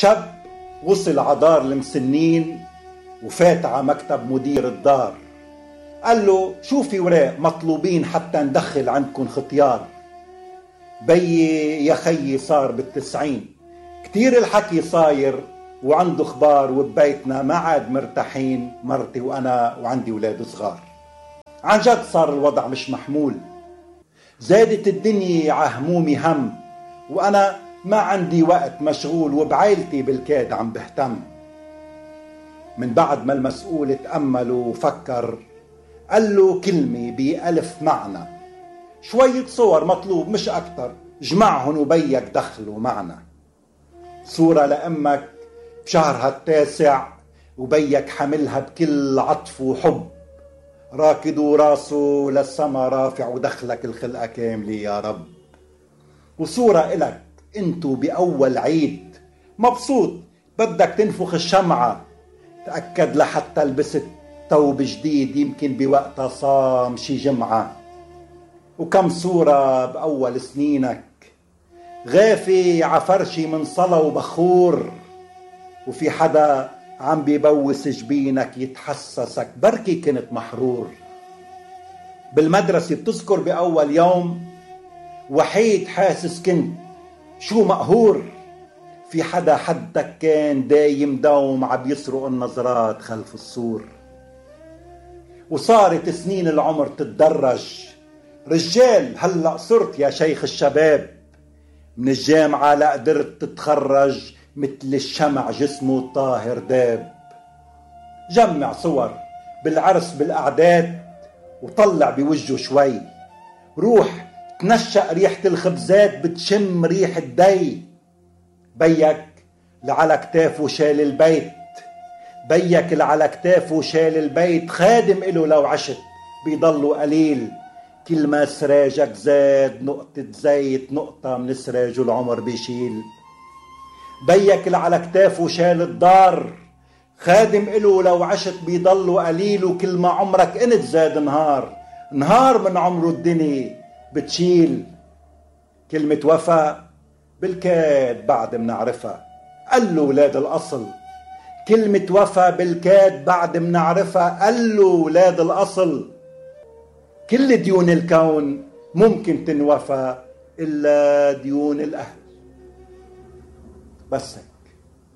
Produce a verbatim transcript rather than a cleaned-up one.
شاب وصل عدار المسنين وفات على مكتب مدير الدار. قال له شو في وراق مطلوبين حتى ندخل عندكم ختيار؟ بيي يا خيي صار بالتسعين، كتير الحكي صاير وعنده اخبار، وببيتنا ما عاد مرتاحين مرتي وانا وعندي ولاد صغار. عن جد صار الوضع مش محمول، زادت الدنيا ع همومي هم، وانا ما عندي وقت مشغول وبعائلتي بالكاد عم بهتم. من بعد ما المسؤول تأمل وفكر قال له كلمة بألف معنى، شوية صور مطلوب مش أكتر، جمعهن وبيك دخلوا معنا. صورة لأمك بشهرها التاسع وبيك حملها بكل عطف وحب، راكد راسه للسما رافع ودخلك الخلقة كاملة يا رب. وصورة إلك انتو بأول عيد مبسوط بدك تنفخ الشمعة، تأكد لحتى لبست ثوب جديد يمكن بوقتها صام شي جمعة. وكم صورة بأول سنينك غافي عفرشي من صلا وبخور، وفي حدا عم بيبوس جبينك يتحسسك بركي كنت محرور. بالمدرسة بتذكر بأول يوم وحيد حاسس كنت شو مقهور، في حدا حدك كان دايم دوم عم يسرق النظرات خلف السور. وصارت سنين العمر تتدرج، رجال هلأ صرت يا شيخ الشباب، من الجامعة لا قدرت تتخرج مثل الشمع جسمه الطاهر داب. جمع صور بالعرس بالأعداد وطلع بوجهه شوي، روح تنشأ ريحة الخبزات بتشم ريحة دي. بيك لعلى كتافه شال البيت، بيك لعلى كتافه شال البيت، خادم إله لو عشت بيضله قليل، كل ما سراجك زاد نقطة زيت نقطة من سراج العمر بيشيل. بيك لعلى كتافه شال الدار، خادم إله لو عشت بيضله قليل، وكل ما عمرك انت زاد نهار، نهار من عمره الدنيا بتشيل. كلمة وفا بالكاد بعد منعرفها، قال له ولاد الأصل. كلمة وفا بالكاد بعد منعرفها، قال له ولاد الأصل. كل ديون الكون ممكن تنوفى إلا ديون الأهل. بس هيك.